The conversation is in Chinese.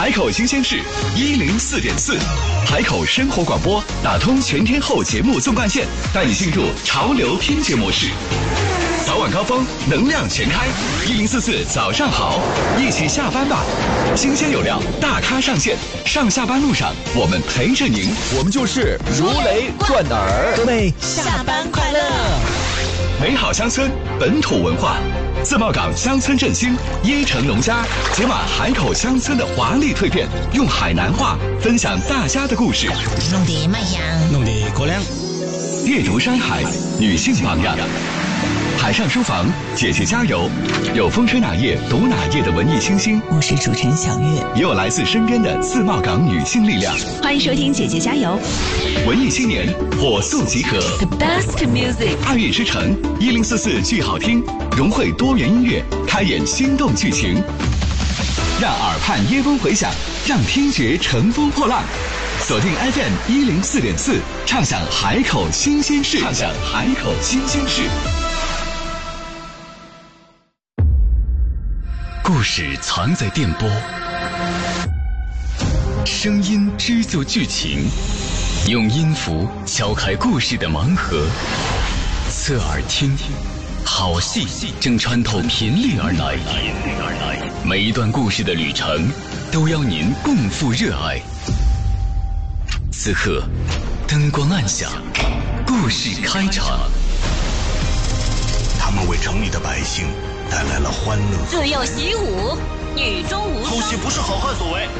海口新鲜事104.4，海口生活广播打通全天候节目纵贯线，带你进入潮流拼接模式。早晚高峰，能量全开，1044早上好，一起下班吧！新鲜有料，大咖上线，上下班路上我们陪着您， 我们就是如雷贯耳。 各位下班快乐！ 美好乡村，本土文化。自贸港乡村振兴，椰城农家解码海口乡村的华丽蜕变，用海南话分享大家的故事。 弄得卖香， 弄得过凉。 猎竹山海，女性榜样。海上书房，姐姐加油！有风吹哪页读哪页的文艺清新， 我是主持人小月， 也有来自身边的自贸港女性力量。 欢迎收听姐姐加油！ 文艺青年火速集合 The best music， 2月之城1044剧好听，融汇多元音乐，开演心动剧情，让耳畔耶风回响，让听觉乘风破浪。锁定 FM 104.4，畅享海口新鲜事，畅享海口新鲜事。故事藏在电波，声音织就剧情，用音符敲开故事的盲盒。侧耳听，好戏正穿透频率而来，每一段故事的旅程都邀您共赴热爱。此刻，灯光暗下，故事开场。 他们为城里的百姓带来了欢乐。 自幼习武，女中无双。 偷袭不是好汉所为。